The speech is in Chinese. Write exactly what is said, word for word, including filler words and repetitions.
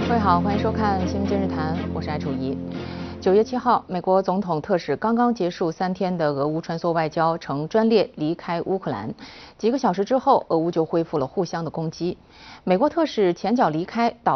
各位好，欢迎收看《新闻今日谈》，我是艾楚怡。九月七号，美国总统特使刚刚结束三天的俄乌穿梭外交，乘专列离开乌克兰。几个小时之后，俄乌就恢复了互相的攻击。美国特使前脚离开，导